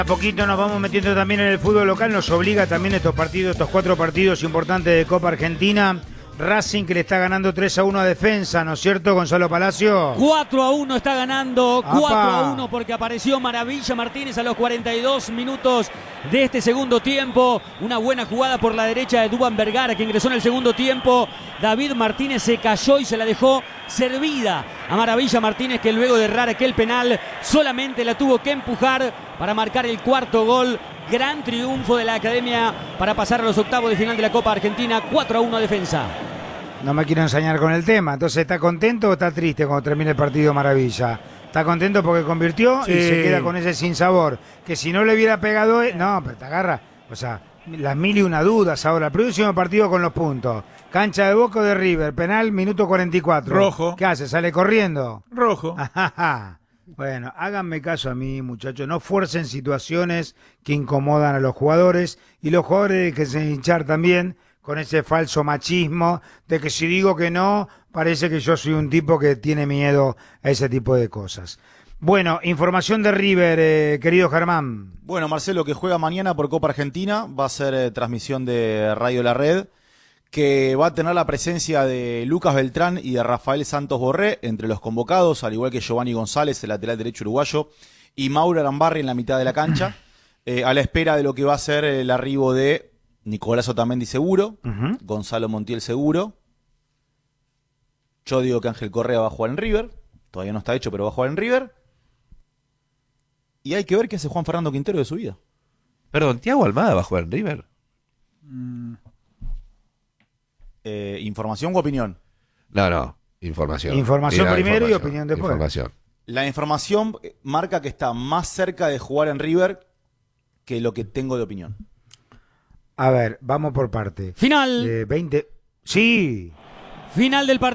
A poquito nos vamos metiendo también en el fútbol local, nos obliga también estos partidos, estos 4 partidos importantes de Copa Argentina. Racing que le está ganando 3-1 a Defensa, ¿no es cierto, Gonzalo Palacio? 4-1 está ganando, 4-1 ¡Apa! porque apareció Maravilla Martínez a los 42 minutos de este segundo tiempo. Una buena jugada por la derecha de Duván Vergara, que ingresó en el segundo tiempo. David Martínez se cayó y se la dejó servida a Maravilla Martínez, que luego de errar aquel penal solamente la tuvo que empujar para marcar el cuarto gol. Gran triunfo de la Academia para pasar a los octavos de final de la Copa Argentina. 4-1 a Defensa. No me quiero ensañar con el tema. Entonces, ¿está contento o está triste cuando termine el partido Maravilla? Está contento porque convirtió y se queda con ese sinsabor. Que si no le hubiera pegado... No, pero te agarra. O sea, las mil y una dudas ahora. El próximo partido con los puntos. Cancha de Boca o de River. Penal, minuto 44. Rojo. ¿Qué hace? ¿Sale corriendo? Rojo. Bueno, háganme caso a mí, muchachos. No fuercen situaciones que incomodan a los jugadores. Y los jugadores que se hinchar también con ese falso machismo de que si digo que no, parece que yo soy un tipo que tiene miedo a ese tipo de cosas. Bueno, información de River, querido Germán. Bueno, Marcelo, que juega mañana por Copa Argentina, va a ser transmisión de Radio La Red, que va a tener la presencia de Lucas Beltrán y de Rafael Santos Borré entre los convocados, al igual que Giovanni González, el lateral derecho uruguayo, y Mauro Arambarri en la mitad de la cancha, a la espera de lo que va a ser el arribo de Nicolás Otamendi seguro, Gonzalo Montiel seguro. Yo digo que Ángel Correa va a jugar en River, todavía no está hecho, pero va a jugar en River. Y hay que ver qué hace Juan Fernando Quintero de su vida. Perdón, ¿Thiago Almada va a jugar en River? ¿Información o opinión? No, información. Información primero y opinión después. Información. La información marca que está más cerca de jugar en River que lo que tengo de opinión. A ver, vamos por parte. Final. 20. Sí. Final del partido.